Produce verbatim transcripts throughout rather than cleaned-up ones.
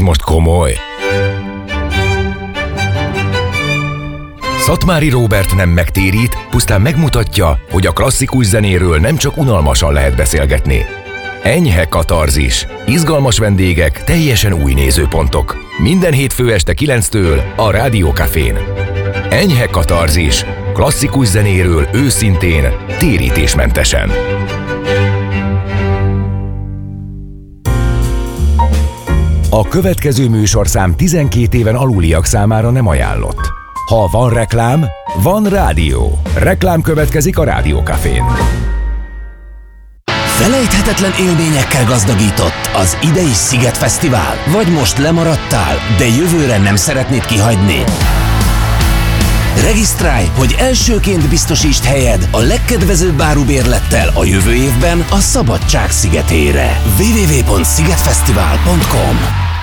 most komoly? Szatmári Róbert nem megtérít, pusztán megmutatja, hogy a klasszikus zenéről nem csak unalmasan lehet beszélgetni. Enyhe katarzis. Izgalmas vendégek, teljesen új nézőpontok. Minden hétfő este kilenctől a Rádió Cafén. Enyhe katarzis. Klasszikus zenéről őszintén, térítésmentesen. A következő műsorszám tizenkét éven aluliak számára nem ajánlott. Ha van reklám, van rádió. Reklám következik a Rádió Cafén. Felejthetetlen élményekkel gazdagított az idei Sziget Fesztivál? Vagy most lemaradtál, de jövőre nem szeretnéd kihagyni? Regisztrálj, hogy elsőként biztosítsd helyed a legkedvezőbb árubérlettel a jövő évben a Szabadság szigetére. double-u double-u double-u pont szigetfesztivál pont com.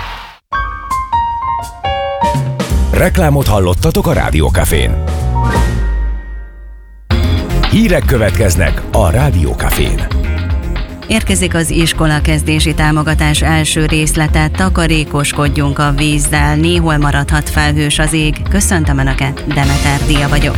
Reklámot hallottatok a Rádió Cafén. Hírek következnek a Rádió Cafén. Érkezik az iskolakezdési támogatás első részlete, takarékoskodjunk a vízzel, néhol maradhat felhős az ég. Köszöntöm Önöket, Demeter Dia vagyok.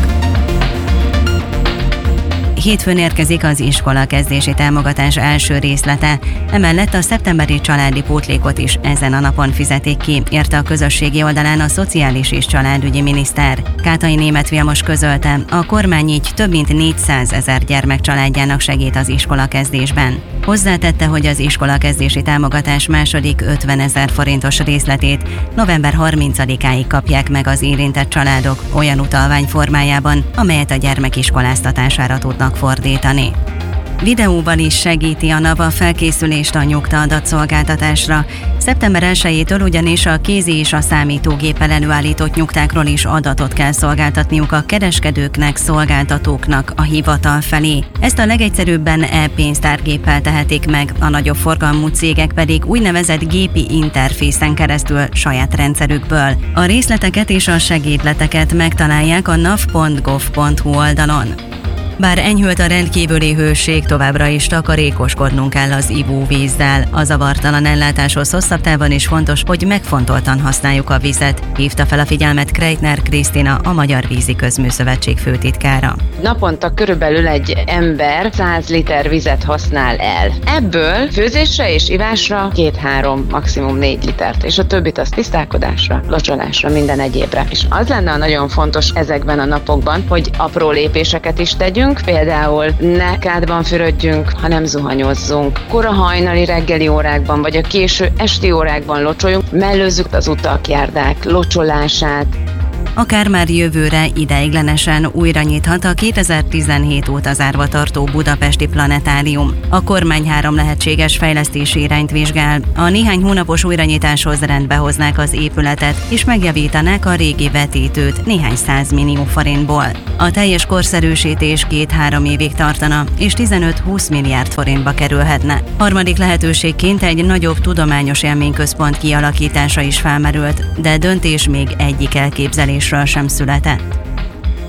Hétfőn érkezik az iskolakezdési támogatás első részlete, emellett a szeptemberi családi pótlékot is ezen a napon fizetik ki, érte a közösségi oldalán a Szociális és Családügyi Miniszter. Kátai Németh Vilmos közölte, a kormány így több mint négyszázezer gyermek családjának segít az iskolakezdésben. Hozzátette, hogy az iskolakezdési támogatás második ötvenezer forintos részletét november harmincadikáig kapják meg az érintett családok olyan utalvány formájában, amelyet a gyermek iskoláztatására tudnak fordítani. Videóban is segíti a NAV a felkészülést a nyugta adatszolgáltatásra. szeptember elsejétől ugyanis a kézi és a számítógéppel előállított nyugtákról is adatot kell szolgáltatniuk a kereskedőknek, szolgáltatóknak a hivatal felé. Ezt a legegyszerűbben e-pénztárgéppel tehetik meg, a nagyobb forgalmú cégek pedig úgynevezett gépi interfészen keresztül saját rendszerükből. A részleteket és a segédleteket megtalálják a nav pont gov pont hu oldalon. Bár enyhült a rendkívüli hőség, továbbra is takarékoskodnunk kell az ivóvízzel. A zavartalan ellátáshoz hosszabb távon is fontos, hogy megfontoltan használjuk a vizet, hívta fel a figyelmet Kreitner Krisztina, a Magyar Vízi Közműszövetség főtitkára. Naponta körülbelül egy ember száz liter vizet használ el. Ebből főzésre és ivásra két-három, maximum négy litert, és a többit az tisztálkodásra, locsolásra, minden egyébre. És az lenne a nagyon fontos ezekben a napokban, hogy apró lépéseket is tegyünk, például ne kádban fürödjünk, hanem zuhanyozzunk. Kora hajnali reggeli órákban, vagy a késő esti órákban locsoljunk, mellőzzük az utak, járdák locsolását. Akár már jövőre ideiglenesen újra nyithat a kétezer-tizenhét óta zárva tartó budapesti planetárium. A kormány három lehetséges fejlesztési irányt vizsgál. A néhány hónapos újranyitáshoz rendbe hoznák az épületet, és megjavítanák a régi vetítőt néhány százmillió forintból. A teljes korszerűsítés két-három évig tartana, és tizenöt-húsz milliárd forintba kerülhetne. Harmadik lehetőségként egy nagyobb tudományos élményközpont kialakítása is felmerült, de döntés még egyik elképzelésről sem született.